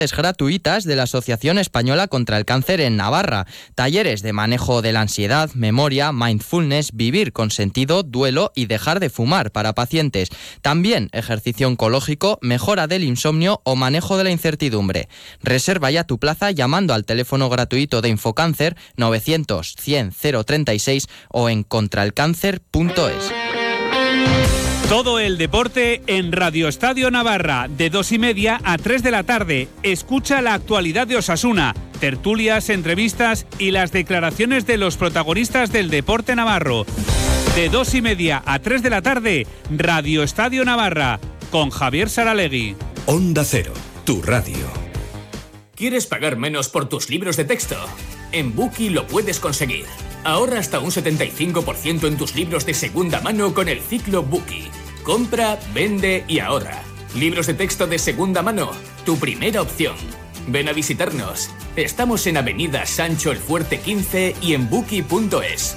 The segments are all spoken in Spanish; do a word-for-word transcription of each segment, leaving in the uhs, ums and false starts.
gratuitas de la Asociación Española contra el Cáncer en Navarra, talleres de manejo de la ansiedad, memoria, mindfulness, vivir con sentido, duelo y dejar de fumar para pacientes. También ejercicio oncológico, mejora del insomnio o manejo de la incertidumbre. Reserva ya tu plaza llamando al teléfono gratuito de Infocáncer novecientos cien cero treinta y seis o en contraelcáncer punto es. Todo el deporte en Radio Estadio Navarra, de dos y media a tres de la tarde. Escucha la actualidad de Osasuna, tertulias, entrevistas y las declaraciones de los protagonistas del deporte navarro. De dos y media a tres de la tarde, Radio Estadio Navarra, con Javier Saralegui. Onda Cero, tu radio. ¿Quieres pagar menos por tus libros de texto? En Bookie lo puedes conseguir. Ahorra hasta un setenta y cinco por ciento en tus libros de segunda mano con el ciclo Bookie. Compra, vende y ahorra. Libros de texto de segunda mano, tu primera opción. Ven a visitarnos. Estamos en Avenida Sancho el Fuerte quince y en bookie punto es.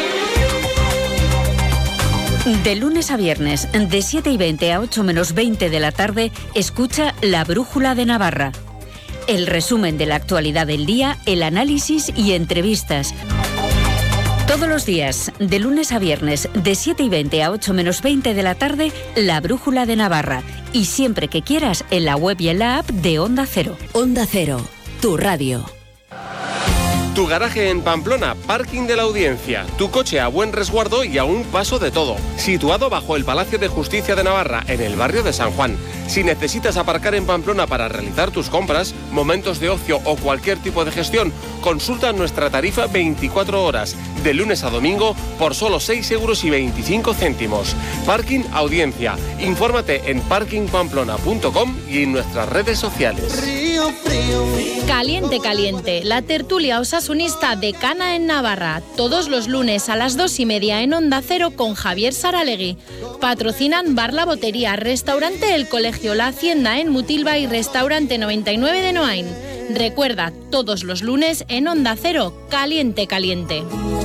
De lunes a viernes, de siete y veinte a ocho menos veinte de la tarde, escucha La Brújula de Navarra. El resumen de la actualidad del día, el análisis y entrevistas. Todos los días, de lunes a viernes, de siete y veinte a ocho menos veinte de la tarde, La Brújula de Navarra. Y siempre que quieras, en la web y en la app de Onda Cero. Onda Cero, tu radio. Tu garaje en Pamplona, parking de la Audiencia. Tu coche a buen resguardo y a un paso de todo. Situado bajo el Palacio de Justicia de Navarra, en el barrio de San Juan. Si necesitas aparcar en Pamplona para realizar tus compras, momentos de ocio o cualquier tipo de gestión, consulta nuestra tarifa veinticuatro horas, de lunes a domingo, por solo seis euros y veinticinco céntimos. Parking Audiencia. Infórmate en parking pamplona punto com y en nuestras redes sociales. Caliente Caliente, la tertulia osasunista de Cana en Navarra, todos los lunes a las dos y media en Onda Cero con Javier Saralegui. Patrocinan Bar La Botería, Restaurante El Colegio, La Hacienda en Mutilva y Restaurante noventa y nueve de Noain. Recuerda, todos los lunes en Onda Cero, Caliente Caliente.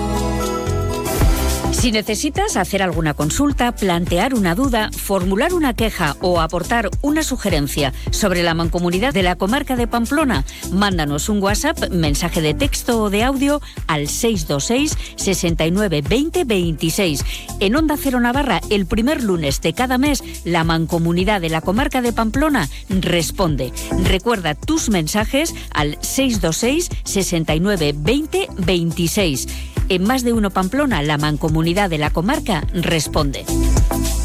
Si necesitas hacer alguna consulta, plantear una duda, formular una queja o aportar una sugerencia sobre la mancomunidad de la comarca de Pamplona, mándanos un WhatsApp, mensaje de texto o de audio al seis dos seis, sesenta y nueve, veinte, veintiséis. En Onda Cero Navarra, el primer lunes de cada mes, la mancomunidad de la comarca de Pamplona responde. Recuerda tus mensajes al seis dos seis, sesenta y nueve, veinte, veintiséis. En Más de Uno Pamplona, la mancomunidad de la comarca responde.